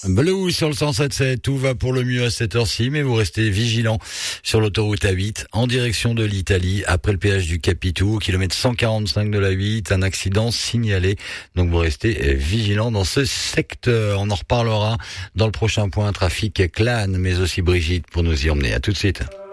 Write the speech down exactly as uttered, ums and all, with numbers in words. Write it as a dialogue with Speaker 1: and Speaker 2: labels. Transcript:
Speaker 1: Blue sur le cent sept sept, tout va pour le mieux à cette heure-ci, mais vous restez vigilants sur l'autoroute A huit en direction de l'Italie, après le péage du Capitou, kilomètre cent quarante-cinq de la huit, un accident signalé. Donc vous restez vigilants dans ce secteur. On en reparlera dans le prochain point trafic Clan, mais aussi Brigitte pour nous y emmener. À tout de suite.